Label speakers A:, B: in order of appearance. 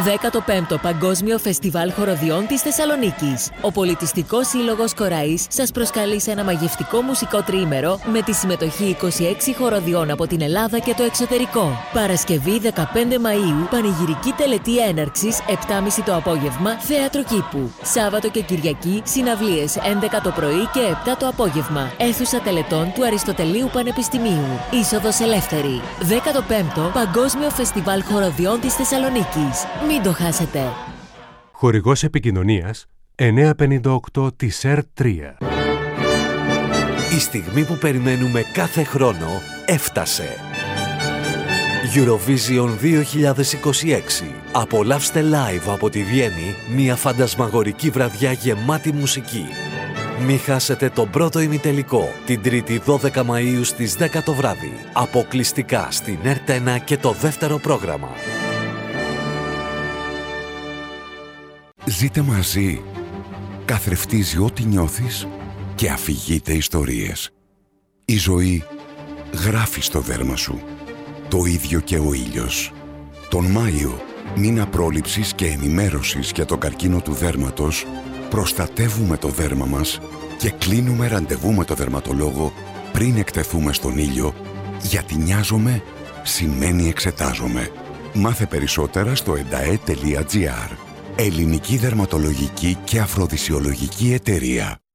A: 15ο Παγκόσμιο Φεστιβάλ Χοροδιών της Θεσσαλονίκης. Ο Πολιτιστικός Σύλλογος Κοραής σας προσκαλεί σε ένα μαγευτικό μουσικό τριήμερο με τη συμμετοχή 26 χοροδιών από την Ελλάδα και το εξωτερικό. Παρασκευή 15 Μαΐου, πανηγυρική τελετή έναρξης 7.30 το απόγευμα, θέατρο Κήπου. Σάββατο και Κυριακή, συναυλίες 11 το πρωί και 7 το απόγευμα. Αίθουσα τελετών του Αριστοτελείου Πανεπιστημίου. Είσοδος ελεύθερη. 15ο Παγκόσμιο Φεστιβάλ Χοροδιών της Θεσσαλονίκης. Μην το χάσετε.
B: Χορηγός επικοινωνίας 958 της ΕΡΤ3.
C: Η στιγμή που περιμένουμε κάθε χρόνο έφτασε. Eurovision 2026. Απολαύστε live από τη Βιέννη μια φαντασμαγορική βραδιά γεμάτη μουσική. Μη χάσετε τον πρώτο ημιτελικό την 3η 12 Μαΐου στις 10 το βράδυ. Αποκλειστικά στην ΕΡΤ1 και το δεύτερο πρόγραμμα.
D: Ζείτε μαζί. Καθρεφτίζει ό,τι νιώθεις και αφηγείται ιστορίες. Η ζωή γράφει στο δέρμα σου. Το ίδιο και ο ήλιος. Τον Μάιο, μήνα πρόληψης και ενημέρωσης για τον καρκίνο του δέρματος, προστατεύουμε το δέρμα μας και κλείνουμε ραντεβού με το δερματολόγο πριν εκτεθούμε στον ήλιο, γιατί νοιάζομαι σημαίνει εξετάζομαι. Μάθε περισσότερα στο endae.gr. Ελληνική Δερματολογική και Αφροδισιολογική Εταιρεία.